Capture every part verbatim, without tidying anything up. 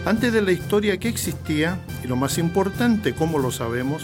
Antes de la historia, ¿qué existía? Y lo más importante, ¿cómo lo sabemos?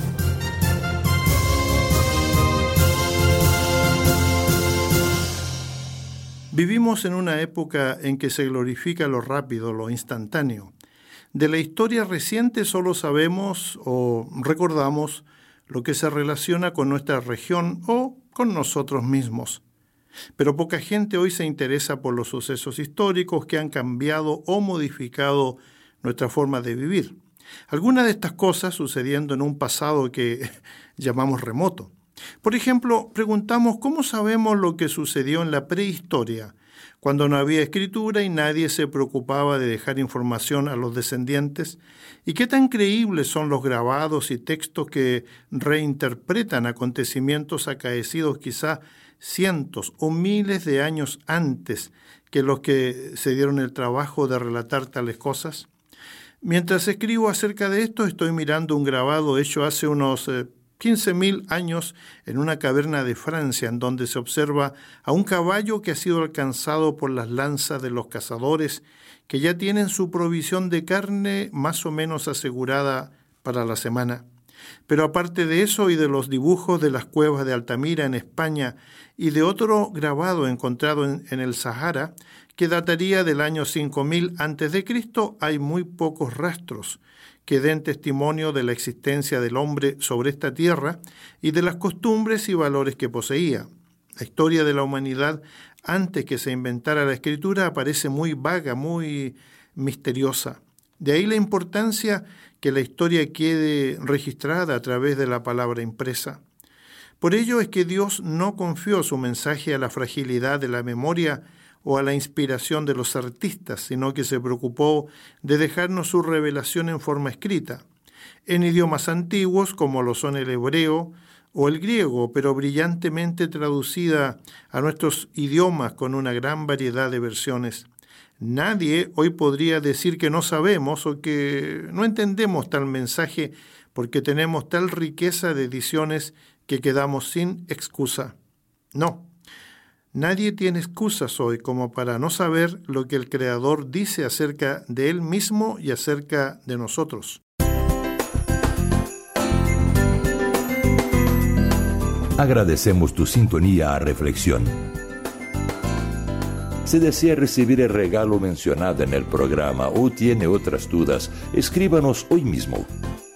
Vivimos en una época en que se glorifica lo rápido, lo instantáneo. De la historia reciente solo sabemos o recordamos lo que se relaciona con nuestra región o con nosotros mismos. Pero poca gente hoy se interesa por los sucesos históricos que han cambiado o modificado nuestra forma de vivir. Algunas de estas cosas sucediendo en un pasado que llamamos remoto. Por ejemplo, preguntamos cómo sabemos lo que sucedió en la prehistoria, cuando no había escritura y nadie se preocupaba de dejar información a los descendientes, y qué tan creíbles son los grabados y textos que reinterpretan acontecimientos acaecidos quizá cientos o miles de años antes que los que se dieron el trabajo de relatar tales cosas. Mientras escribo acerca de esto, estoy mirando un grabado hecho hace unos eh, quince mil años en una caverna de Francia, en donde se observa a un caballo que ha sido alcanzado por las lanzas de los cazadores, que ya tienen su provisión de carne más o menos asegurada para la semana. Pero aparte de eso y de los dibujos de las cuevas de Altamira en España y de otro grabado encontrado en, en el Sahara, que dataría del año cinco mil antes de Cristo, hay muy pocos rastros que den testimonio de la existencia del hombre sobre esta tierra y de las costumbres y valores que poseía. La historia de la humanidad antes que se inventara la escritura aparece muy vaga, muy misteriosa. De ahí la importancia que la historia quede registrada a través de la palabra impresa. Por ello es que Dios no confió su mensaje a la fragilidad de la memoria o a la inspiración de los artistas, sino que se preocupó de dejarnos su revelación en forma escrita, en idiomas antiguos como lo son el hebreo o el griego, pero brillantemente traducida a nuestros idiomas con una gran variedad de versiones. Nadie hoy podría decir que no sabemos o que no entendemos tal mensaje porque tenemos tal riqueza de ediciones que quedamos sin excusa. No. Nadie tiene excusas hoy como para no saber lo que el Creador dice acerca de Él mismo y acerca de nosotros. Agradecemos tu sintonía a Reflexión. Si desea recibir el regalo mencionado en el programa o tiene otras dudas, escríbanos hoy mismo.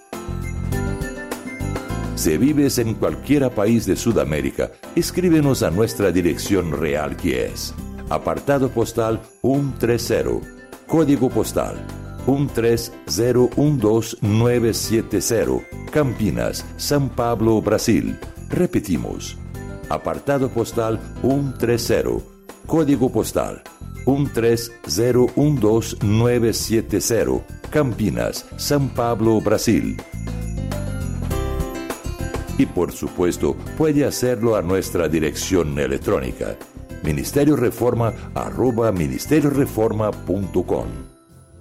Si vives en cualquier país de Sudamérica, escríbenos a nuestra dirección real, que es apartado postal ciento treinta, código postal uno tres cero uno dos nueve siete cero, Campinas, São Paulo, Brasil. Repetimos, apartado postal ciento treinta, código postal uno tres cero uno dos nueve siete cero, Campinas, São Paulo, Brasil. Y por supuesto, puede hacerlo a nuestra dirección electrónica, ministerio reforma arroba ministerio reforma punto com.